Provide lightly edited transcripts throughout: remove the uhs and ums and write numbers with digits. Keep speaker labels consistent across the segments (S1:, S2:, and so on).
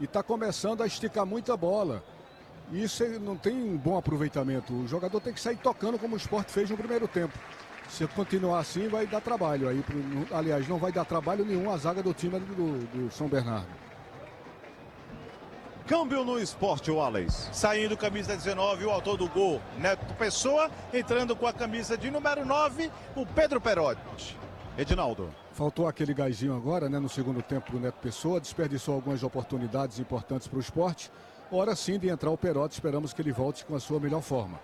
S1: e está começando a esticar muita bola. Isso não tem um bom aproveitamento. O jogador tem que sair tocando como o Sport fez no primeiro tempo. Se continuar assim, vai dar trabalho. Aliás, não vai dar trabalho nenhum a zaga do time do São Bernardo.
S2: Câmbio no Sport, Wallace.
S3: Saindo camisa 19, o autor do gol, Neto Pessoa. Entrando com a camisa de número 9, o Pedro Perotti.
S2: Edinaldo.
S1: Faltou aquele gásinho agora, né, no segundo tempo do Neto Pessoa. Desperdiçou algumas oportunidades importantes para o Sport. Hora sim de entrar o Perotti. Esperamos que ele volte com a sua melhor forma.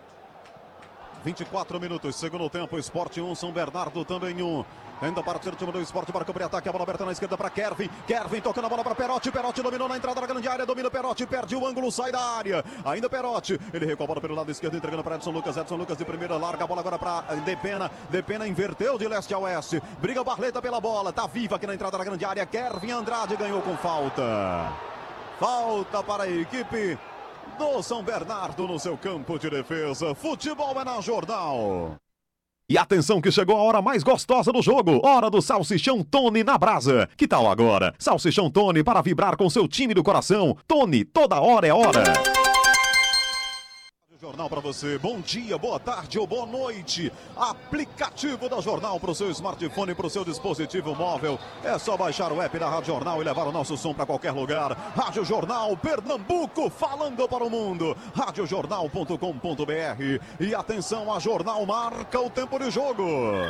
S2: 24 minutos, segundo tempo, Sport 1, São Bernardo também 1. Ainda para o time do Sport, marca para ataque, a bola aberta na esquerda para Kervin. Kervin tocando a bola para Perotti. Perotti dominou na entrada da grande área, domina Perotti, perde o ângulo, sai da área. Ainda Perotti, ele recua a bola pelo lado esquerdo, entregando para Edson Lucas. Edson Lucas de primeira, larga a bola agora para Depena. Depena inverteu de leste a oeste. Briga Barleta pela bola, tá viva aqui na entrada da grande área. Kervin Andrade ganhou com falta. Falta para a equipe do São Bernardo no seu campo de defesa. Futebol é na Jornal. E atenção que chegou a hora mais gostosa do jogo. Hora do Salsichão Tony na brasa. Que tal agora? Salsichão Tony para vibrar com seu time do coração. Tony, toda hora é hora. Jornal para você, bom dia, boa tarde ou boa noite. Aplicativo da Jornal para o seu smartphone, para o seu dispositivo móvel. É só baixar o app da Rádio Jornal e levar o nosso som para qualquer lugar. Rádio Jornal Pernambuco, falando para o mundo. radiojornal.com.br. E atenção, a Jornal marca o tempo de jogo.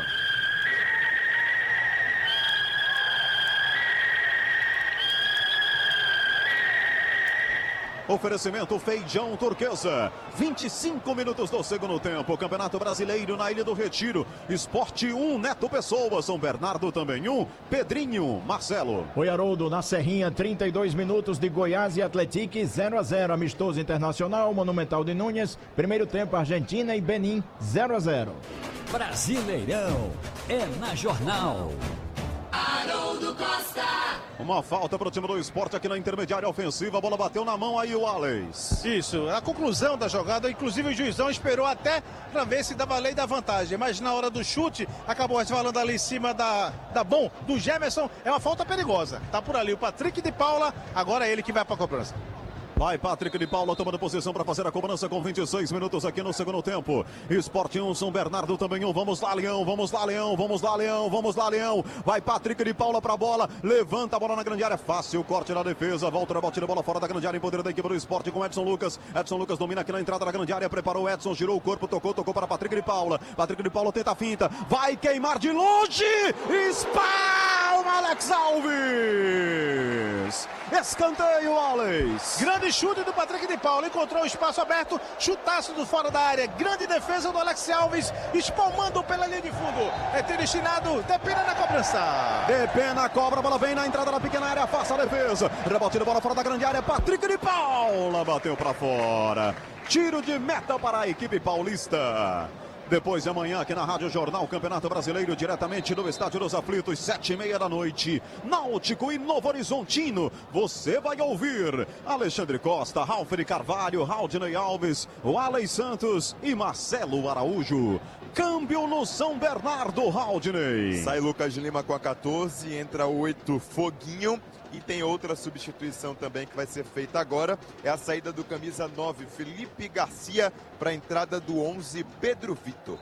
S2: Oferecimento Feijão Turquesa. 25 minutos do segundo tempo. Campeonato Brasileiro na Ilha do Retiro. Sport 1, Neto Pessoa. São Bernardo também 1. Pedrinho, Marcelo.
S4: Oi, Haroldo. Na Serrinha, 32 minutos de Goiás e Atlético 0-0. Amistoso Internacional, Monumental de Núñez. Primeiro tempo, Argentina e Benin 0-0.
S5: Brasileirão é na Jornal.
S6: Haroldo Costa.
S2: Uma falta para o time do Sport aqui na intermediária ofensiva. A bola bateu na mão aí o Wallace.
S3: Isso, a conclusão da jogada, inclusive o juizão esperou até para ver se dava lei da vantagem. Mas na hora do chute, acabou resvalando ali em cima do Gemerson. É uma falta perigosa. Tá por ali o Patrick de Paula, agora é ele que vai para a cobrança.
S2: Vai Patrick de Paula tomando posição para fazer a cobrança com 26 minutos aqui no segundo tempo. Sport 1, São Bernardo também 1. Vamos lá, Leão, vamos lá, Leão, vamos lá, Leão, vamos lá, Leão. Vai Patrick de Paula para a bola, levanta a bola na grande área, fácil corte na defesa, volta a batida, bola fora da grande área, em poder da equipe do Sport com Edson Lucas. Edson Lucas domina aqui na entrada da grande área, preparou Edson, girou o corpo, tocou para Patrick de Paula. Patrick de Paula tenta a finta, vai queimar de longe, espalma Alex Alves. Escanteio, Wallace.
S3: Grande chute do Patrick de Paula, encontrou o espaço aberto, chutaço do fora da área, grande defesa do Alex Alves, espalmando pela linha de fundo. É tiro destinado, Depena na cobrança.
S2: Depena cobra, a bola vem na entrada da pequena área, afasta a defesa. Rebatida, bola fora da grande área, Patrick de Paula bateu para fora. Tiro de meta para a equipe paulista. Depois de amanhã aqui na Rádio Jornal, Campeonato Brasileiro, diretamente do Estádio dos Aflitos, 7h30 da noite. Náutico e Novo Horizontino. Você vai ouvir Alexandre Costa, Ralf de Carvalho, Raudinei Alves, Wallace Santos e Marcelo Araújo. Câmbio no São Bernardo, Raudinei.
S7: Sai Lucas Lima com a 14, entra 8 Foguinho. E tem outra substituição também que vai ser feita agora. É a saída do camisa 9, Felipe Garcia, para a entrada do 11, Pedro Vitor.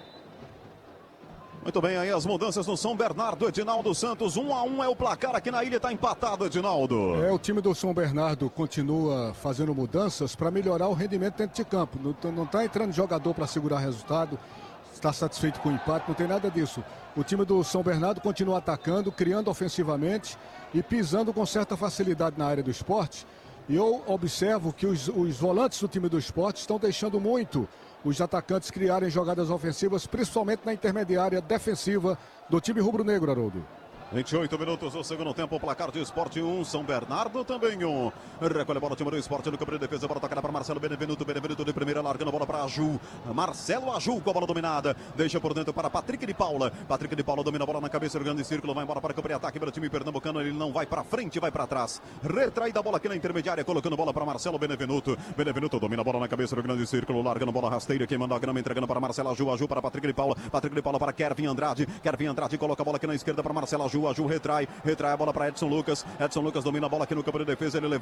S2: Muito bem, aí as mudanças no São Bernardo. Edinaldo Santos, 1-1 é o placar aqui na ilha, está empatado, Edinaldo.
S1: O time do São Bernardo continua fazendo mudanças para melhorar o rendimento dentro de campo. Não está entrando jogador para segurar resultado. Está satisfeito com o empate, não tem nada disso. O time do São Bernardo continua atacando, criando ofensivamente e pisando com certa facilidade na área do Sport. E eu observo que os volantes do time do Sport estão deixando muito os atacantes criarem jogadas ofensivas, principalmente na intermediária defensiva do time rubro-negro, Haroldo.
S2: 28 minutos do segundo tempo, o placar de Sport 1, São Bernardo também 1. Recolhe a bola, o time do Sport no campo de defesa, bola tocada para Marcelo Benevenuto, Benevenuto de primeira, largando a bola para Aju. Marcelo Aju com a bola dominada, deixa por dentro para Patrick de Paula. Patrick de Paula domina a bola na cabeça, o grande círculo, vai embora para o campo de ataque pelo time pernambucano, ele não vai para frente, vai para trás. Retraída a bola aqui na intermediária, colocando bola para Marcelo Benevenuto. Benevenuto domina a bola na cabeça do grande círculo, largando a bola rasteira, queimando a grama, entregando para Marcelo Aju, Aju para Patrick de Paula. Patrick de Paula para Kervin Andrade. Kervin Andrade coloca a bola aqui na esquerda para Marcelo Aju, Aju retrai a bola para Edson Lucas. Edson Lucas domina a bola aqui no campo de defesa, ele levanta